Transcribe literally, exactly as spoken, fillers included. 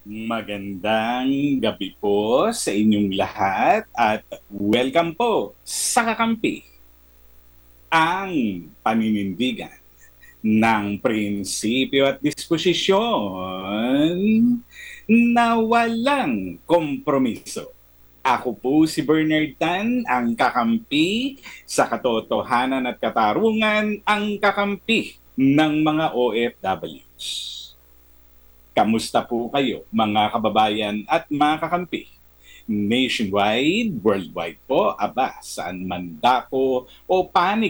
Magandang gabi po sa inyong lahat at welcome po sa Kakampi, ang paninindigan ng prinsipyo at disposisyon na walang kompromiso. Ako po si Bernard Tan, ang kakampi sa katotohanan at katarungan, ang kakampi ng mga O F Ws. Kamusta po kayo, mga kababayan at mga kakampi? Nationwide, worldwide po, aba, saan man dako o panig